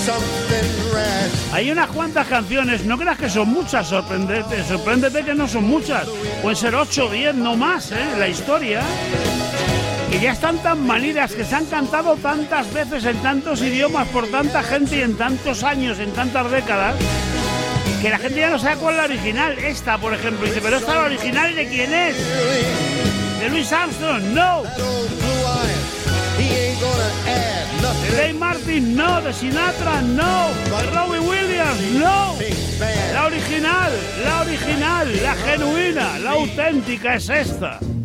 Hay unas cuantas canciones, no creas que son muchas, sorpréndete que no son muchas. Pueden ser 8 o 10, no más, en la historia. Que ya están tan manidas, que se han cantado tantas veces en tantos idiomas por tanta gente y en tantos años, en tantas décadas, que la gente ya no sabe cuál es la original. Esta, por ejemplo, dice, pero esta la original, ¿de quién es? ¿De Louis Armstrong? No. ¿De Dave Martin? No. ¿De Sinatra? No. ¿De Robbie Williams? No. La original, la genuina, la auténtica es esta.